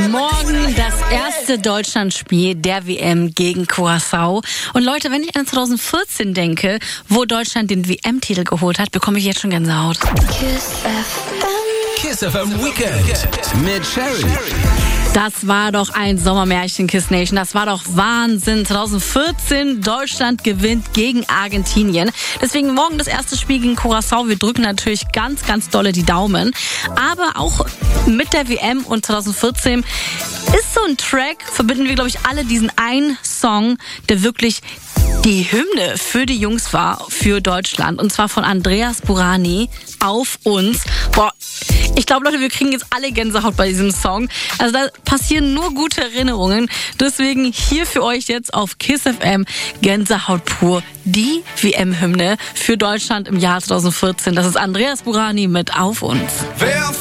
Morgen das erste Deutschlandspiel der WM gegen Curaçao. Und Leute, wenn ich an 2014 denke, wo Deutschland den WM-Titel geholt hat, bekomme ich jetzt schon Gänsehaut. Kiss FM Weekend mit Sherry. Das war doch ein Sommermärchen, Kiss Nation. Das war doch Wahnsinn. 2014, Deutschland gewinnt gegen Argentinien. Deswegen morgen das erste Spiel gegen Curaçao. Wir drücken natürlich ganz, ganz dolle die Daumen. Aber auch mit der WM und 2014 ist so ein Track, verbinden wir, glaube ich, alle diesen einen Song, der wirklich die Hymne für die Jungs war, für Deutschland. Und zwar von Andreas Burani, Auf uns. Boah, ich glaube, Leute, wir kriegen jetzt alle Gänsehaut bei diesem Song. Also da passieren nur gute Erinnerungen. Deswegen hier für euch jetzt auf Kiss FM Gänsehaut pur. Die WM-Hymne für Deutschland im Jahr 2014. Das ist Andreas Burani mit Auf uns.